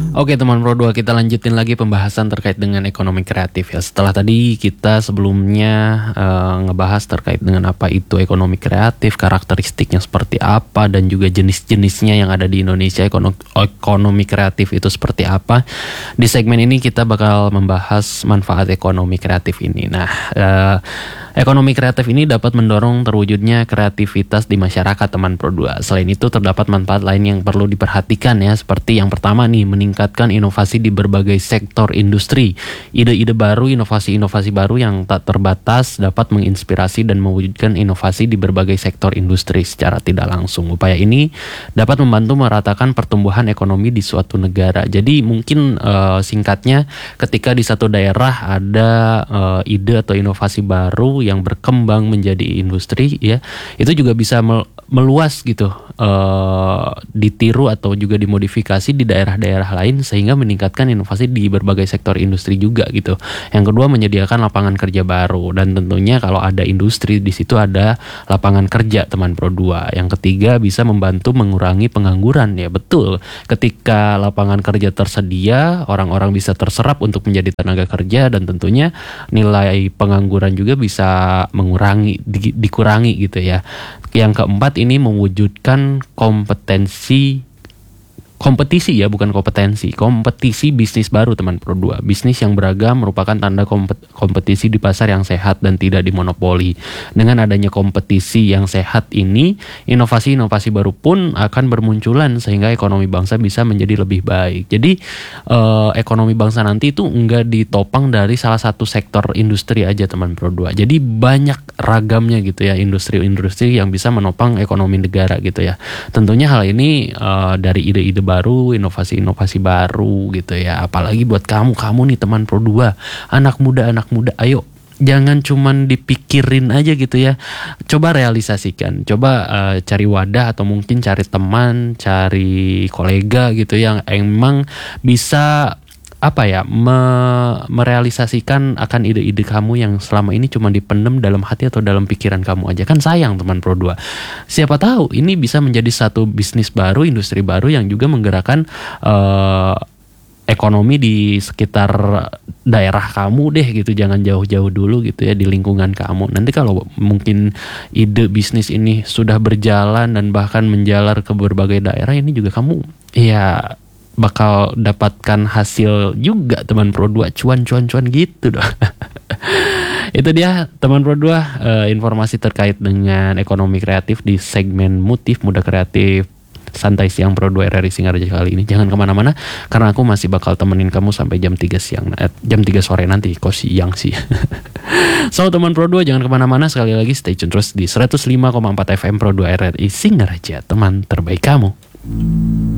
Oke teman Pro 2, kita lanjutin lagi pembahasan terkait dengan ekonomi kreatif ya. Setelah tadi kita sebelumnya ngebahas terkait dengan apa itu ekonomi kreatif, karakteristiknya seperti apa, dan juga jenis-jenisnya yang ada di Indonesia, ekonomi kreatif itu seperti apa. Di segmen ini kita bakal membahas manfaat ekonomi kreatif ini. Nah, ekonomi kreatif ini dapat mendorong terwujudnya kreativitas di masyarakat teman Pro 2. Selain itu terdapat manfaat lain yang perlu diperhatikan ya, seperti yang pertama nih, meningkatkan inovasi di berbagai sektor industri. Ide-ide baru, inovasi-inovasi baru yang tak terbatas dapat menginspirasi dan mewujudkan inovasi di berbagai sektor industri secara tidak langsung. Upaya ini dapat membantu meratakan pertumbuhan ekonomi di suatu negara. Jadi mungkin singkatnya, ketika di satu daerah ada ide atau inovasi baru yang berkembang menjadi industri ya, itu juga bisa meluas gitu, ditiru atau juga dimodifikasi di daerah-daerah lain sehingga meningkatkan inovasi di berbagai sektor industri juga gitu. Yang kedua, menyediakan lapangan kerja baru, dan tentunya kalau ada industri di situ ada lapangan kerja teman Pro 2. Yang ketiga, bisa membantu mengurangi pengangguran ya. Betul, ketika lapangan kerja tersedia, orang-orang bisa terserap untuk menjadi tenaga kerja, dan tentunya nilai pengangguran juga bisa dikurangi gitu ya. Yang keempat, ini mewujudkan kompetisi bisnis baru teman Pro 2. Bisnis yang beragam merupakan tanda kompetisi di pasar yang sehat dan tidak dimonopoli. Dengan adanya kompetisi yang sehat ini, inovasi-inovasi baru pun akan bermunculan sehingga ekonomi bangsa bisa menjadi lebih baik. Jadi ekonomi bangsa nanti itu enggak ditopang dari salah satu sektor industri aja teman Pro 2. Jadi banyak ragamnya gitu ya, industri-industri yang bisa menopang ekonomi negara gitu ya. Tentunya hal ini dari ide-ide baru, inovasi-inovasi baru gitu ya. Apalagi buat kamu nih teman Pro 2, anak muda, ayo jangan cuman dipikirin aja gitu ya. Coba realisasikan, coba cari wadah atau mungkin cari teman, cari kolega gitu yang emang bisa merealisasikan akan ide-ide kamu yang selama ini cuma dipendem dalam hati atau dalam pikiran kamu aja. Kan sayang teman Pro 2. Siapa tahu ini bisa menjadi satu bisnis baru, industri baru yang juga menggerakkan ekonomi di sekitar daerah kamu deh gitu. Jangan jauh-jauh dulu gitu ya, di lingkungan kamu. Nanti kalau mungkin ide bisnis ini sudah berjalan dan bahkan menjalar ke berbagai daerah, ini juga kamu ya bakal dapatkan hasil juga teman Pro 2, cuan gitu doh. Itu dia teman Pro 2, informasi terkait dengan ekonomi kreatif di segmen Motif Muda Kreatif Santai Siang Pro 2 RRI Singaraja kali ini. Jangan kemana-mana karena aku masih bakal temenin kamu sampai jam 3 sore nanti. Kok siang sih. So teman Pro 2, jangan kemana-mana, sekali lagi stay tune terus di 105,4 FM Pro 2 RRI Singaraja, teman terbaik kamu.